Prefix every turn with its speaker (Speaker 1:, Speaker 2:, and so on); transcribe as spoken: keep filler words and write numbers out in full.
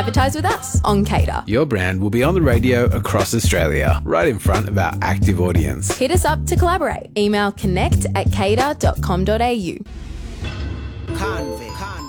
Speaker 1: Advertise with us on Cater.
Speaker 2: Your brand will be on the radio across Australia, right in front of our active audience.
Speaker 1: Hit us up to collaborate. Email connect at cater dot com dot a u.
Speaker 3: Convict. Convict.